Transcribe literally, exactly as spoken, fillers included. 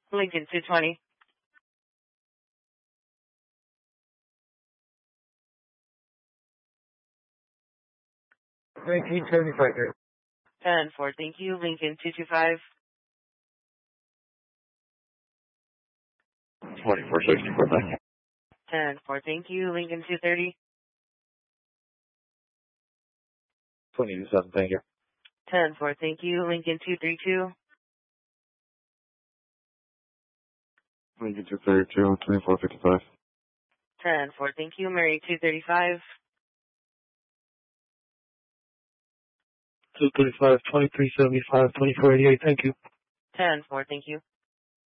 Lincoln two twenty. nineteen seventy-five here. ten four, thank you. Lincoln two two five. twenty-four sixty-four, thank you. ten four, thank you. Lincoln two thirty. twenty-seven, thank you. ten four, thank you. Lincoln two thirty-two. Lincoln two thirty-two, twenty-four fifty-five. ten four, thank you. Mary two thirty-five. two thirty-five, twenty-three seventy-five, twenty-four eighty-eight, thank you. ten four, thank you.